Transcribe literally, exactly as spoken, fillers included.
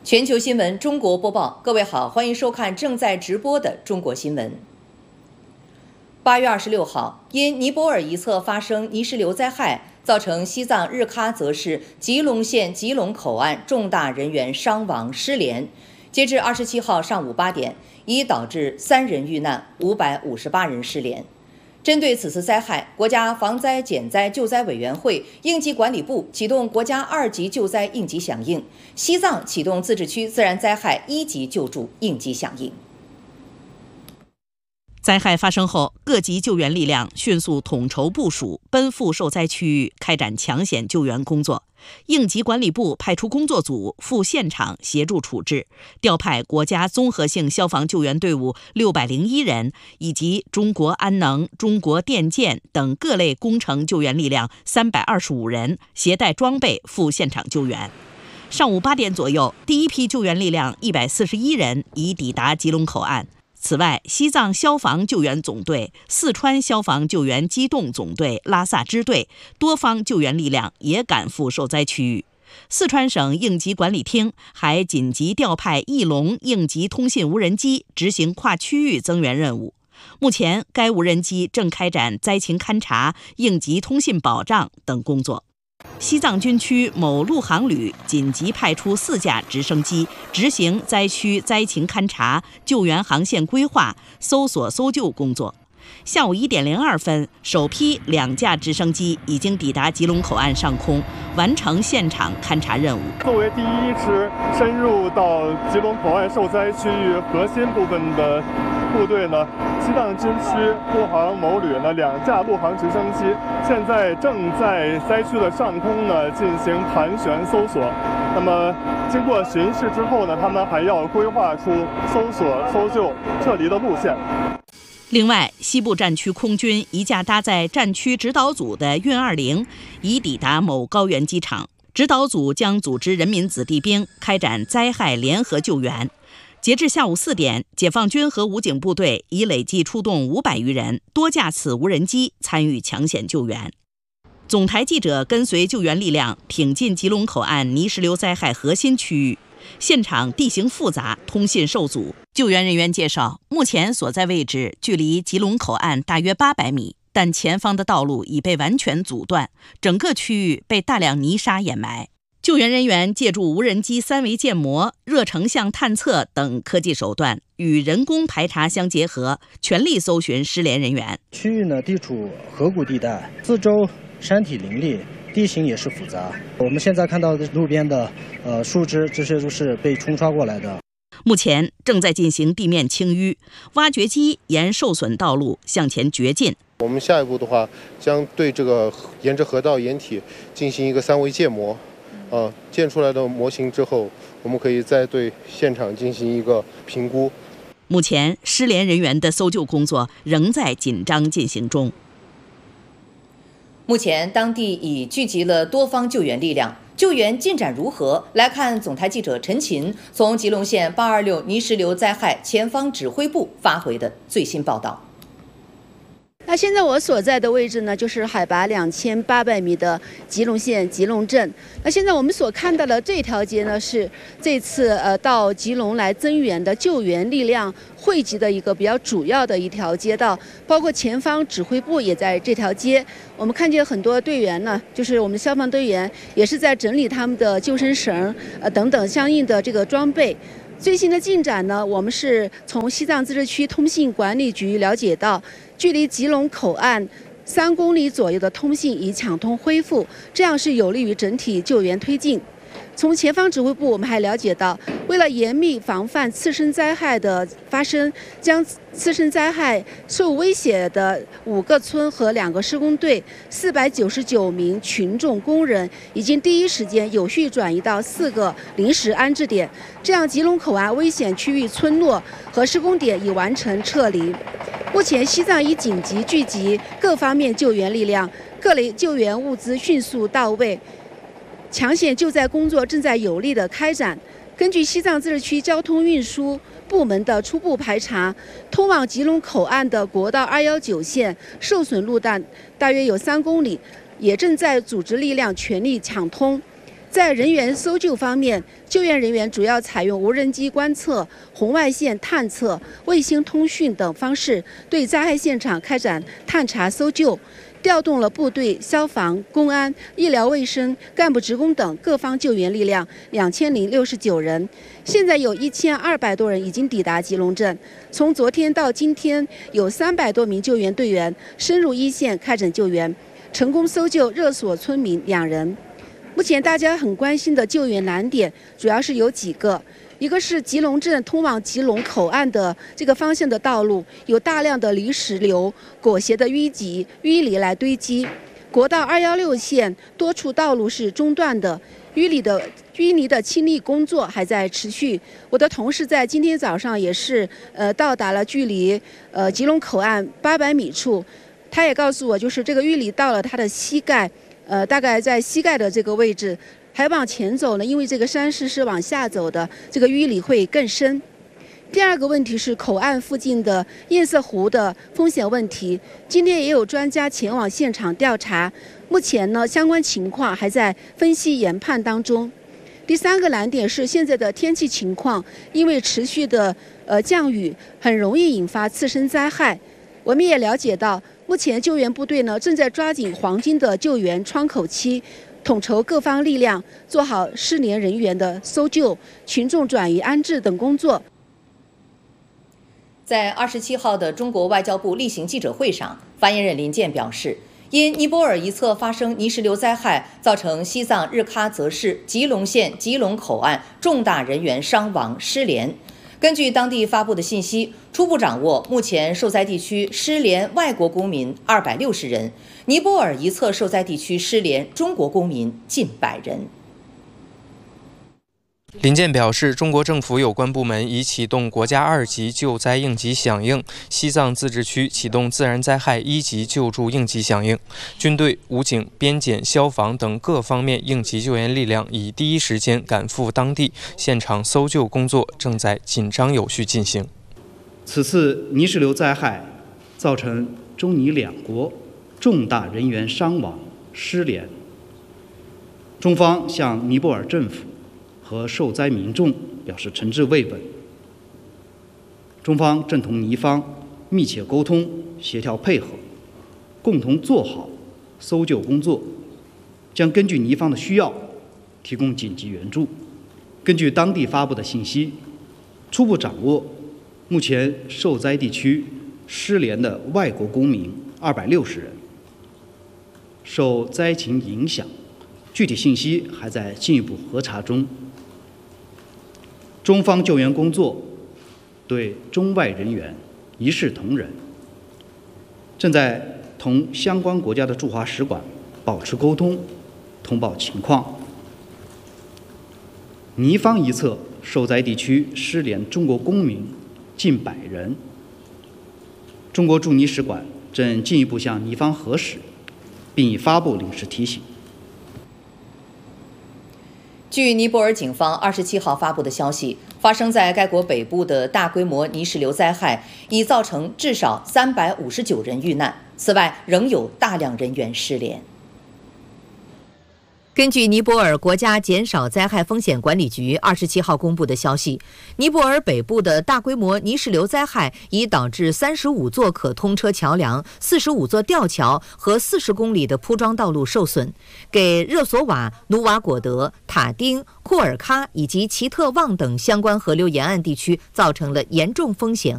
全球新闻中国播报，各位好，欢迎收看正在直播的中国新闻。八月二十六号，因尼泊尔一侧发生泥石流灾害，造成西藏日喀则市吉隆县吉隆口岸重大人员伤亡失联。截至二十七号上午八点，已导致三人遇难，五百五十八人失联。针对此次灾害，国家防灾减灾救灾委员会、应急管理部启动国家二级救灾应急响应，西藏启动自治区自然灾害一级救助应急响应。 灾害发生后，各级救援力量迅速统筹部署，奔赴受灾区域开展抢险救援工作。应急管理部派出工作组赴现场协助处置，调派国家综合性消防救援队伍六百零一人，以及中国安能、中国电建等各类工程救援力量三百二十五人，携带装备赴现场救援。上午八点左右，第一批救援力量一百四十一人已抵达吉隆口岸。此外，西藏消防救援总队、四川消防救援机动总队拉萨支队多方救援力量也赶赴受灾区域。四川省应急管理厅还紧急调派翼龙应急通信无人机执行跨区域增援任务。目前，该无人机正开展灾情勘察、应急通信保障等工作。西藏军区某陆航旅紧急派出四架直升机执行灾区灾情勘察、救援航线规划、搜索搜救工作。下午一点零二分，首批两架直升机已经抵达吉隆口岸上空，完成现场勘察任务。 作为第一支深入到吉隆口岸受灾区域核心部分的部队呢，西藏军区陆航某旅呢两架陆航直升机现在正在灾区的上空呢进行盘旋搜索。那么经过巡视之后呢，他们还要规划出搜索、搜救、撤离的路线。 另外，西部战区空军一架搭载战区指导组的运二零已抵达某高原机场，指导组将组织人民子弟兵开展灾害联合救援。截至下午四点，解放军和武警部队已累计出动五百余人，多架次无人机参与抢险救援。总台记者跟随救援力量挺进吉隆口岸泥石流灾害核心区域，现场地形复杂，通信受阻。救援人员介绍，目前所在位置距离吉隆口岸大约八百米，但前方的道路已被完全阻断，整个区域被大量泥沙掩埋。救援人员借助无人机三维建模、热成像探测等科技手段，与人工排查相结合，全力搜寻失联人员。 区域呢地处河谷地带，四周山体林立，地形也是复杂。我们现在看到的路边的呃树枝，这些都是被冲刷过来的。 目前正在进行地面清淤，挖掘机沿受损道路向前掘进。 我们下一步的话，将对这个沿着河道掩体进行一个三维建模。呃，建出来的模型之后，我们可以再对现场进行一个评估。 目前，失联人员的搜救工作仍在紧张进行中。 目前，当地已聚集了多方救援力量，救援进展如何？来看总台记者陈琴从吉隆县八二六泥石流灾害前方指挥部发回的最新报道。 那现在我所在的位置呢，就是海拔两千八百米的吉隆县吉隆镇。那现在我们所看到的这条街呢，是这次呃到吉隆来增援的救援力量汇集的一个比较主要的一条街道，包括前方指挥部也在这条街。我们看见很多队员呢，就是我们消防队员也是在整理他们的救生绳呃等等相应的这个装备。最新的进展呢，我们是从西藏自治区通信管理局了解到，距离吉隆口岸三公里左右的通信已抢通恢复，这样是有利于整体救援推进。从前方指挥部我们还了解到，为了严密防范次生灾害的发生，将次生灾害受威胁的五个村和两个施工队、四百九十九名群众工人已经第一时间有序转移到四个临时安置点，这样吉隆口岸危险区域村落和施工点已完成撤离。目前，西藏已紧急聚集各方面救援力量，各类救援物资迅速到位。抢险救灾工作正在有力地开展。根据西藏自治区交通运输部门的初步排查，通往吉隆口岸的国道二一九线受损路段大约有三公里，也正在组织力量全力抢通。 在人员搜救方面，救援人员主要采用无人机观测、红外线探测、卫星通讯等方式，对灾害现场开展探查搜救，调动了部队、消防、公安、医疗卫生、干部职工等各方救援力量两千零六十九人。现在有一千二百多人已经抵达吉隆镇。从昨天到今天，有三百多名救援队员深入一线开展救援，成功搜救热锁村民两人。目前大家很关心的救援难点主要是有几个，一个是吉隆镇通往吉隆口岸的这个方向的道路有大量的泥石流、裹挟的淤积、淤泥来堆积，国道二一六线多处道路是中断的，淤泥的淤泥的清理工作还在持续。我的同事在今天早上也是呃到达了距离呃吉隆口岸八百米处，他也告诉我，就是这个淤泥到了他的膝盖。呃，大概在膝盖的这个位置，还往前走呢，因为这个山势是往下走的，这个淤泥会更深。第二个问题是口岸附近的堰塞湖的风险问题，今天也有专家前往现场调查，目前呢相关情况还在分析研判当中。第三个难点是现在的天气情况，因为持续的呃降雨，很容易引发次生灾害。我们也了解到，目前救援部队呢正在抓紧黄金的救援窗口期，统筹各方力量，做好失联人员的搜救、群众转移安置等工作。 在二十七号的中国外交部例行记者会上，发言人林健表示，因尼泊尔一侧发生泥石流灾害，造成西藏日喀则市吉隆县吉隆口岸重大人员伤亡失联。根据当地发布的信息，初步掌握，目前受灾地区失联外国公民二百六十人，尼泊尔一侧受灾地区失联中国公民近百人。 林健表示，中国政府有关部门已启动国家二级救灾应急响应，西藏自治区启动自然灾害一级救助应急响应，军队、武警、边检、消防等各方面应急救援力量已第一时间赶赴当地，现场搜救工作正在紧张有序进行。 此次泥石流灾害造成中尼两国重大人员伤亡失联，中方向尼泊尔政府和受灾民众表示诚挚慰问。中方正同尼方密切沟通、协调配合，共同做好搜救工作，将根据尼方的需要提供紧急援助。根据当地发布的信息，初步掌握目前受灾地区失联的外国公民二百六十人，受灾情影响，具体信息还在进一步核查中。中方救援工作对中外人员一视同仁，正在同相关国家的驻华使馆保持沟通，通报情况。尼方一侧受灾地区失联中国公民近百人，中国驻尼使馆正进一步向尼方核实，并已发布临时提醒。 据尼泊尔警方二十七号发布的消息，发生在该国北部的大规模泥石流灾害已造成至少三百五十九人遇难，此外仍有大量人员失联。根据尼泊尔国家减少灾害风险管理局二十七号公布的消息，尼泊尔北部的大规模泥石流灾害已导致三十五座可通车桥梁、四十五座吊桥和四十公里的铺装道路受损，给热索瓦、努瓦果德、塔丁、库尔喀以及奇特旺等相关河流沿岸地区造成了严重风险